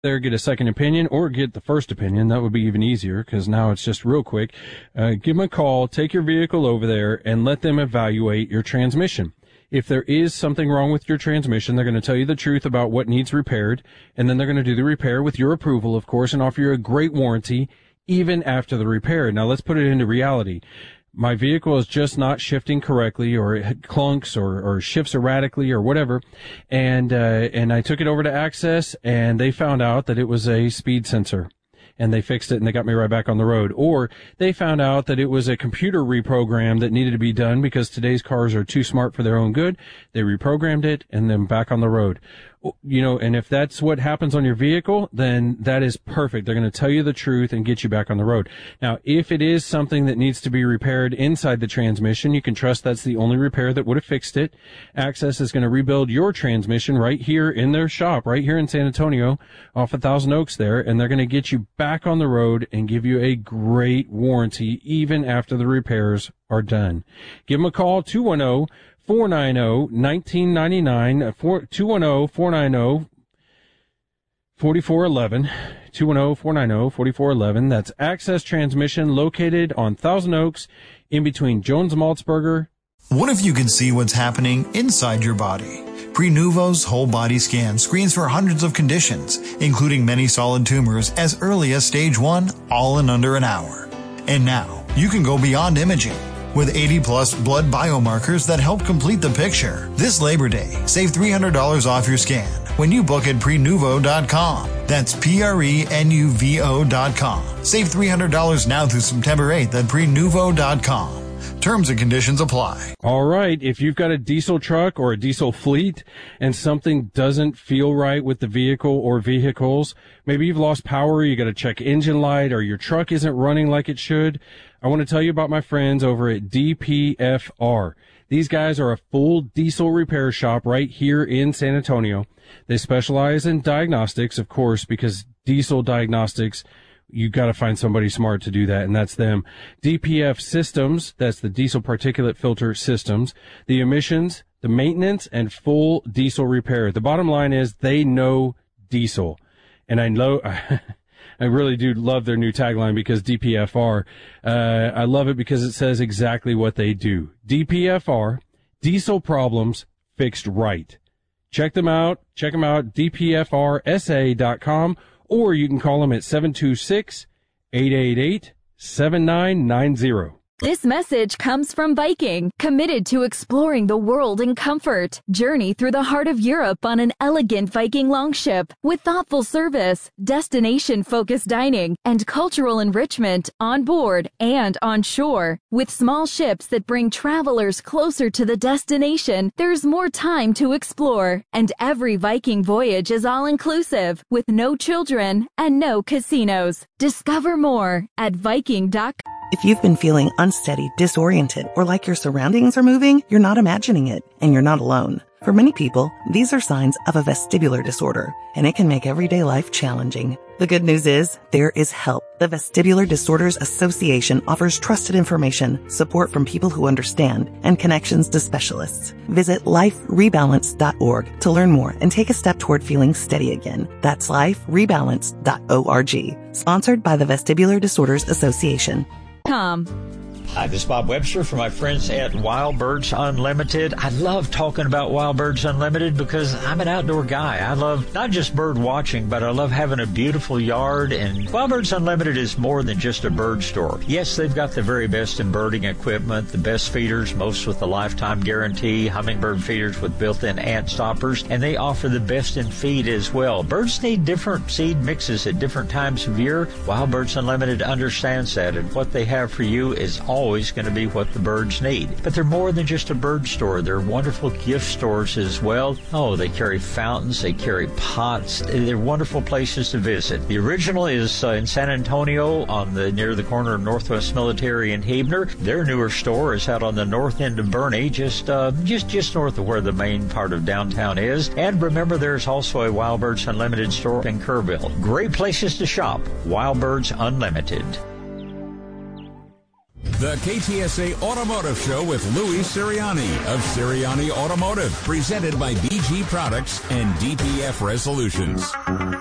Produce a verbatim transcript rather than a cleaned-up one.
there, get a second opinion, or get the first opinion. That would be even easier because now it's just real quick. Uh, give them a call, take your vehicle over there, and let them evaluate your transmission. If there is something wrong with your transmission, they're going to tell you the truth about what needs repaired, and then they're going to do the repair with your approval, of course, and offer you a great warranty even after the repair. Now, let's put it into reality. My vehicle is just not shifting correctly, or it clunks, or, or shifts erratically, or whatever. And, uh, and I took it over to Access, and they found out that it was a speed sensor. And they fixed it, and they got me right back on the road. Or they found out that it was a computer reprogram that needed to be done because today's cars are too smart for their own good. They reprogrammed it, and then back on the road. You know, and if that's what happens on your vehicle, then that is perfect. They're going to tell you the truth and get you back on the road. Now, if it is something that needs to be repaired inside the transmission, you can trust that's the only repair that would have fixed it. Access is going to rebuild your transmission right here in their shop, right here in San Antonio, off of Thousand Oaks there, and they're going to get you back on the road and give you a great warranty even after the repairs are done. Give them a call, two one zero, four nine zero, one nine nine nine, two one zero, four nine zero, four four one one, two one zero, four nine zero, four four one one. That's Access Transmission, located on Thousand Oaks, in between Jones Maltzberger. What if you could see what's happening inside your body? Prenuvo's whole body scan screens for hundreds of conditions, including many solid tumors as early as stage one, all in under an hour. And now, you can go beyond imaging. With eighty plus blood biomarkers that help complete the picture. This Labor Day, save three hundred dollars off your scan when you book at prenuvo dot com. That's P R E N U V O dot com. Save three hundred dollars now through September eighth at prenuvo dot com. Terms and conditions apply. All right. If you've got a diesel truck or a diesel fleet and something doesn't feel right with the vehicle or vehicles, maybe you've lost power, you got to check engine light, or your truck isn't running like it should, I want to tell you about my friends over at D P F R. These guys are a full diesel repair shop right here in San Antonio. They specialize in diagnostics, of course, because diesel diagnostics, you got to find somebody smart to do that, and that's them. D P F Systems, that's the diesel particulate filter systems, the emissions, the maintenance, and full diesel repair. The bottom line is they know diesel. And I know, I really do love their new tagline because D P F R, uh, I love it because it says exactly what they do. D P F R, diesel problems fixed right. Check them out. Check them out, D P F R S A dot com. Or you can call them at seven two six, eight eight eight, seven nine nine zero. This message comes from Viking, committed to exploring the world in comfort. Journey through the heart of Europe on an elegant Viking longship with thoughtful service, destination-focused dining, and cultural enrichment on board and on shore. With small ships that bring travelers closer to the destination, there's more time to explore. And every Viking voyage is all-inclusive, with no children and no casinos. Discover more at Viking dot com. If you've been feeling unsteady, disoriented, or like your surroundings are moving, you're not imagining it, and you're not alone. For many people, these are signs of a vestibular disorder, and it can make everyday life challenging. The good news is, there is help. The Vestibular Disorders Association offers trusted information, support from people who understand, and connections to specialists. Visit life rebalance dot org to learn more and take a step toward feeling steady again. That's life rebalance dot org. Sponsored by the Vestibular Disorders Association. Com. Hi, this is Bob Webster from my friends at Wild Birds Unlimited. I love talking about Wild Birds Unlimited because I'm an outdoor guy. I love not just bird watching, but I love having a beautiful yard. And Wild Birds Unlimited is more than just a bird store. Yes, they've got the very best in birding equipment, the best feeders, most with a lifetime guarantee, hummingbird feeders with built-in ant stoppers, and they offer the best in feed as well. Birds need different seed mixes at different times of year. Wild Birds Unlimited understands that, and what they have for you is all always going to be what the birds need. But they're more than just a bird store. They're wonderful gift stores as well. Oh, they carry fountains. They carry pots. They're wonderful places to visit. The original is uh, in San Antonio on the near the corner of Northwest Military and Huebner. Their newer store is out on the north end of Bernie, just uh, just just north of where the main part of downtown is. And remember, there's also a Wild Birds Unlimited store in Kerrville. Great places to shop. Wild Birds Unlimited. The K T S A Automotive Show with Louis Sirianni of Sirianni Automotive, presented by B G Products and D P F Resolutions.